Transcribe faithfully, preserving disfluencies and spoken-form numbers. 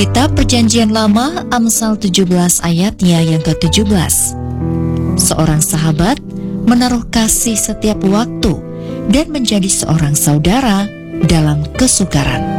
Kitab Perjanjian Lama, Amsal tujuh belas ayatnya yang ke tujuh belas. Seorang sahabat menaruh kasih setiap waktu dan menjadi seorang saudara dalam kesukaran.